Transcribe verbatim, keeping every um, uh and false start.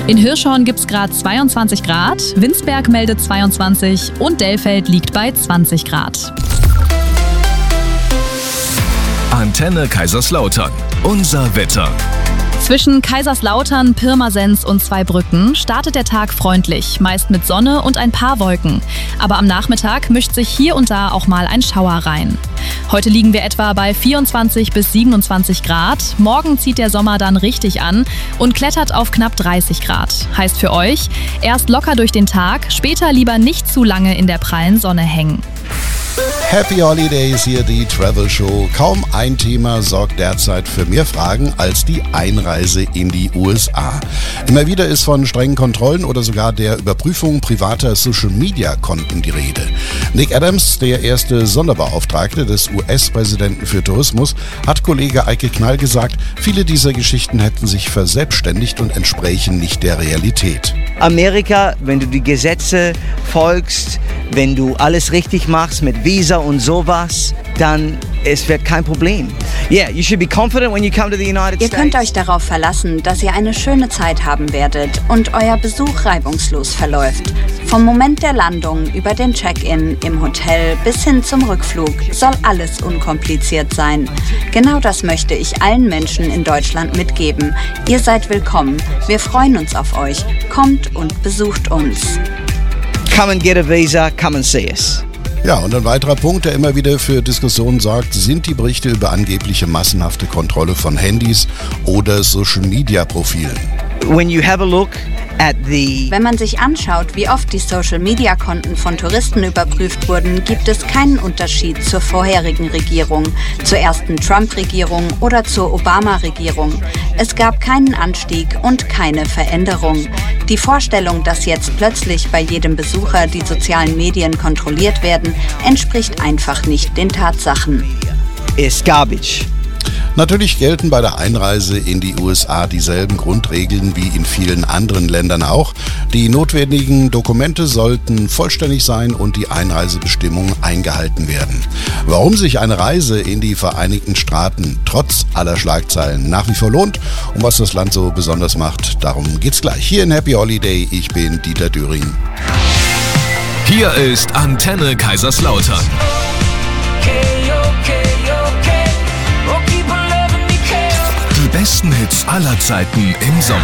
In Hirschhorn gibt es gerade zweiundzwanzig Grad, Winsberg meldet zweiundzwanzig und Dellfeld liegt bei zwanzig Grad. Antenne Kaiserslautern. Unser Wetter. Zwischen Kaiserslautern, Pirmasens und Zweibrücken startet der Tag freundlich, meist mit Sonne und ein paar Wolken. Aber am Nachmittag mischt sich hier und da auch mal ein Schauer rein. Heute liegen wir etwa bei vierundzwanzig bis siebenundzwanzig Grad. Morgen zieht der Sommer dann richtig an und klettert auf knapp dreißig Grad. Heißt für euch, erst locker durch den Tag, später lieber nicht zu lange in der prallen Sonne hängen. Happy Holidays, hier die Travel Show. Kaum ein Thema sorgt derzeit für mehr Fragen als die Einreise in die U S A. Immer wieder ist von strengen Kontrollen oder sogar der Überprüfung privater Social-Media-Konten die Rede. Nick Adams, der erste Sonderbeauftragte des U S-Präsidenten für Tourismus, hat Kollege Eike Knall gesagt, viele dieser Geschichten hätten sich verselbstständigt und entsprächen nicht der Realität. Amerika, wenn du die Gesetze folgst, wenn du alles richtig machst mit Visa und sowas, dann es wird kein Problem. Yeah, you should be confident when you come to the United Ihr States. könnt euch darauf verlassen, dass ihr eine schöne Zeit haben werdet und euer Besuch reibungslos verläuft. Vom Moment der Landung über den Check-in im Hotel bis hin zum Rückflug soll alles unkompliziert sein. Genau das möchte ich allen Menschen in Deutschland mitgeben. Ihr seid willkommen. Wir freuen uns auf euch. Kommt und besucht uns. Come and get a visa, come and see us. Ja, und ein weiterer Punkt, der immer wieder für Diskussionen sorgt, sind die Berichte über angebliche massenhafte Kontrolle von Handys oder Social-Media-Profilen. When you have a look at the Wenn man sich anschaut, wie oft die Social-Media-Konten von Touristen überprüft wurden, gibt es keinen Unterschied zur vorherigen Regierung, zur ersten Trump-Regierung oder zur Obama-Regierung. Es gab keinen Anstieg und keine Veränderung. Die Vorstellung, dass jetzt plötzlich bei jedem Besucher die sozialen Medien kontrolliert werden, entspricht einfach nicht den Tatsachen. is garbage. Natürlich gelten bei der Einreise in die U S A dieselben Grundregeln wie in vielen anderen Ländern auch. Die notwendigen Dokumente sollten vollständig sein und die Einreisebestimmungen eingehalten werden. Warum sich eine Reise in die Vereinigten Staaten trotz aller Schlagzeilen nach wie vor lohnt und was das Land so besonders macht, darum geht's gleich. Hier in Happy Holiday, ich bin Dieter Döring. Hier ist Antenne Kaiserslautern. Die besten Hits aller Zeiten im Sommer.